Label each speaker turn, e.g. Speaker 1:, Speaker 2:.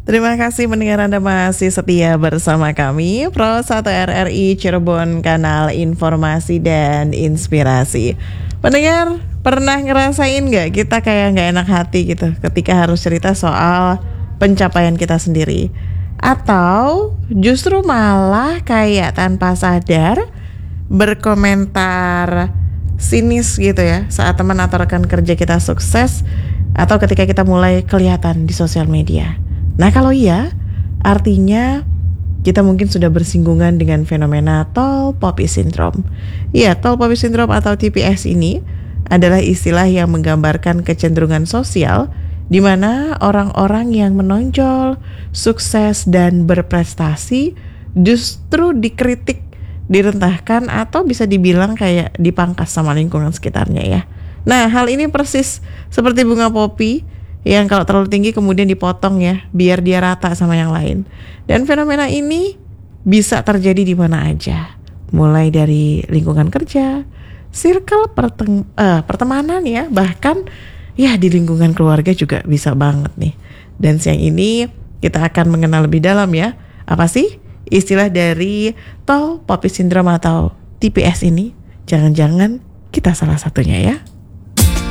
Speaker 1: Terima kasih mendengar Anda masih setia bersama kami Pro 1 RRI Cirebon, kanal informasi dan inspirasi. Pendengar, pernah ngerasain gak kita kayak gak enak hati gitu ketika harus cerita soal pencapaian kita sendiri? Atau justru malah kayak tanpa sadar berkomentar sinis gitu ya saat teman atau rekan kerja kita sukses, atau ketika kita mulai kelihatan di sosial media. Nah kalau iya, artinya kita mungkin sudah bersinggungan dengan fenomena tall poppy syndrome. Iya, tall poppy syndrome atau TPS ini adalah istilah yang menggambarkan kecenderungan sosial di mana orang-orang yang menonjol, sukses dan berprestasi justru dikritik, direndahkan, atau bisa dibilang kayak dipangkas sama lingkungan sekitarnya ya. Nah, hal ini persis seperti bunga popi yang kalau terlalu tinggi kemudian dipotong ya, biar dia rata sama yang lain. Dan fenomena ini bisa terjadi di mana aja, mulai dari lingkungan kerja, circle pertemanan ya, bahkan ya di lingkungan keluarga juga bisa banget nih. Dan siang ini kita akan mengenal lebih dalam ya, apa sih istilah dari tall poppy syndrome atau TPS ini? Jangan-jangan kita salah satunya ya.